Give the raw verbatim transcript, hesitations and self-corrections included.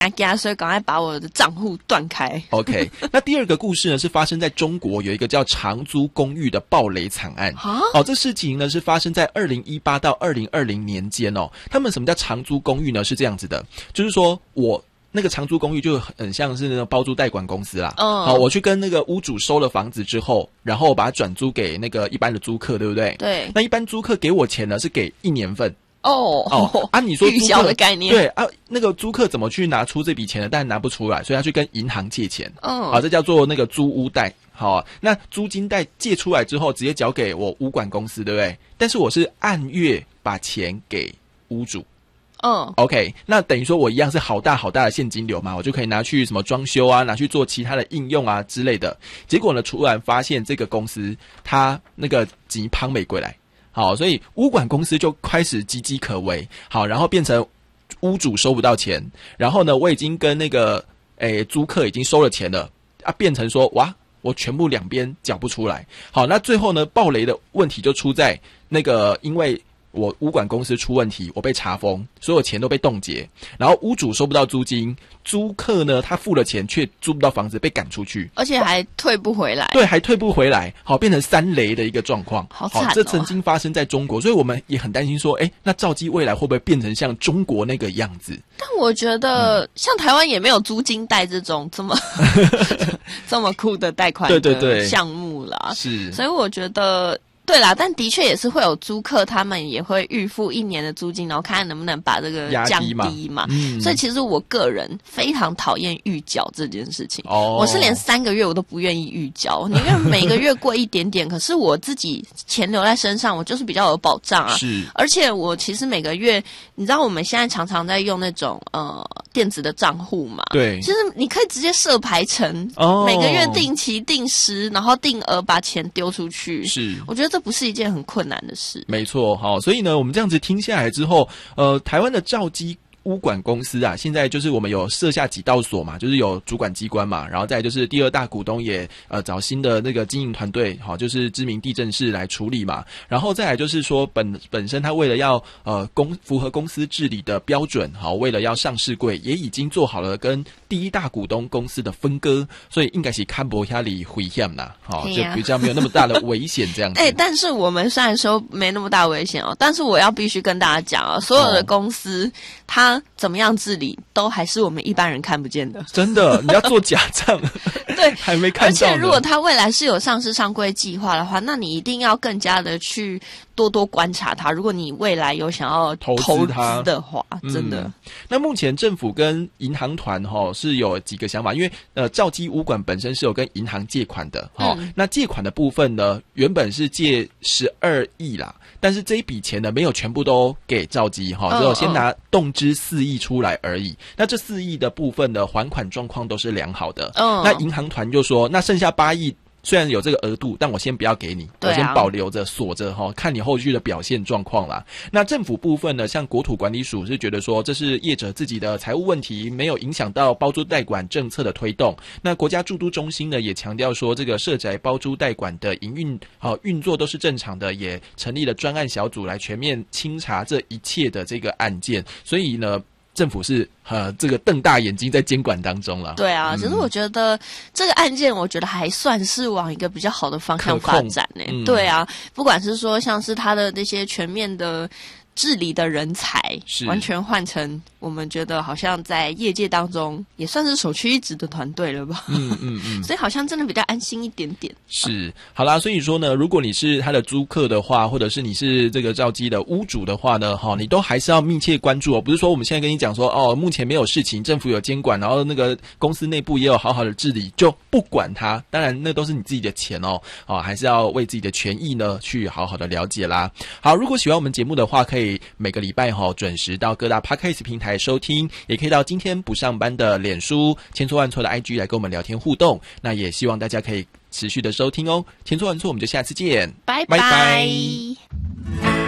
啊，所以赶快把我的账户断开。 OK， 那第二个故事呢是发生在中国，有一个叫长租公寓的暴雷惨案。哦，这事情呢是发生在二零一八到二零二零年间哦。他们什么叫长租公寓呢？是这样子的，就是说我。那个长租公寓就很像是那种包租代管公司啦。嗯，好，我去跟那个屋主收了房子之后，然后把它转租给那个一般的租客，对不对？ 对。 那一般租客给我钱呢，是给一年份。 哦哦啊，你说预销的概念。 对啊，那个租客怎么去拿出这笔钱呢？当然拿不出来，所以他去跟银行借钱。嗯，好，这叫做那个租屋贷。好、啊，那租金贷借出来之后，直接交给我屋管公司，对不对？但是我是按月把钱给屋主。嗯 ，OK， 那等于说我一样是好大好大的现金流嘛，我就可以拿去什么装修啊，拿去做其他的应用啊之类的。结果呢，突然发现这个公司它那个钱胖没归来，好，所以屋管公司就开始岌岌可危，好，然后变成屋主收不到钱，然后呢，我已经跟那个诶租客已经收了钱了啊，变成说哇，我全部两边缴不出来，好，那最后呢，暴雷的问题就出在那个因为。我屋管公司出问题，我被查封，所有钱都被冻结，然后屋主收不到租金，租客呢他付了钱却租不到房子，被赶出去， 而且还退不回来。 对，还退不回来，好，变成三雷的一个状况。 好惨哦， 好，这曾经发生在中国，所以我们也很担心说，哎，那兆基未来会不会变成像中国那个样子？ 但我觉得，嗯、像台湾也没有租金贷这种这么这么酷的贷款的项目啦， 对对对，是， 所以我觉得。对啦，但的确也是会有租客，他们也会预付一年的租金，然后看能不能把这个降低嘛。低嘛嗯、所以其实我个人非常讨厌预缴这件事情。哦，我是连三个月我都不愿意预缴，宁愿每个月贵一点点。可是我自己钱留在身上，我就是比较有保障啊。 是， 而且我其实每个月，你知道我们现在常常在用那种呃电子的账户嘛？ 对， 其实你可以直接设排程，哦、每个月定期定时，然后定额把钱丢出去。 是， 我觉得这不是一件很困难的事。 没错，好，所以呢，我们这样子听下来之后，呃，台湾的兆基屋管公司啊，现在就是我们有设下几道锁嘛，就是有主管机关嘛，然后再来就是第二大股东也呃找新的那个经营团队，好，就是知名地政士来处理嘛，然后再来就是说本本身他为了要呃公符合公司治理的标准，好，为了要上市柜，也已经做好了跟第一大股东公司的分割，所以应该是看不下里危险啦，好，就比较没有那么大的危险这样子。 哎、欸，但是我们虽然说没那么大危险哦，但是我要必须跟大家讲哦，所有的公司、哦、它怎么样治理，都还是我们一般人看不见的。 真的，你要做假账， 对， 还没看到。 而且如果它未来是有上市上柜计划的话，那你一定要更加的去多多观察它。如果你未来有想要投资它的话，真的、嗯。 那目前政府跟银行团哈、哦、是有几个想法，因为呃兆基屋管本身是有跟银行借款的，哈、哦嗯，那借款的部分呢，原本是借十二亿啦。但是这一笔钱呢，没有全部都给兆基哈，只有先拿动支四亿出来而已。那这四亿的部分的还款状况都是良好的。嗯，那银行团就说，那剩下八亿。虽然有这个额度，但我先不要给你，我先保留着锁着哈，看你后续的表现状况啦。那政府部分呢，像国土管理署是觉得说这是业者自己的财务问题，没有影响到包租代管政策的推动。那国家住都中心呢也强调说，这个社宅包租代管的营运好运作都是正常的，也成立了专案小组来全面清查这一切的这个案件。所以呢。政府是呃这个瞪大眼睛在监管当中了。 对啊，其实我觉得这个案件，我觉得还算是往一个比较好的方向发展呢、欸。对啊，不管是说像是他的那些全面的治理的人才，完全换成我们觉得好像在业界当中也算是首屈一指的团队了吧。 嗯嗯嗯， 所以好像真的比较安心一点点。 是，好啦，所以说呢，如果你是他的租客的话，或者是你是这个兆基的屋主的话呢，哈，你都还是要密切关注哦。不是说我们现在跟你讲说，哦，目前没有事情，政府有监管，然后那个公司内部也有好好的治理，就不管它。当然，那都是你自己的钱哦，哦，还是要为自己的权益呢去好好的了解啦。好，如果喜欢我们节目的话，可以每个礼拜哈、哦、准时到各大 Podcast 平台收听，也可以到今天不上班的脸书千错万错的 I G 来跟我们聊天互动。那也希望大家可以持续的收听哦，千错万错，我们就下次见， 拜拜。拜拜。